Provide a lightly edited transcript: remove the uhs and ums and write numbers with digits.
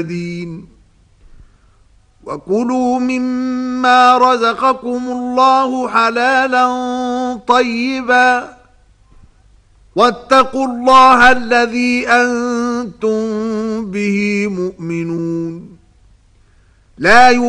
وكلوا مما رزقكم الله حلالا طيبا واتقوا الله الذي أنتم به مؤمنون لا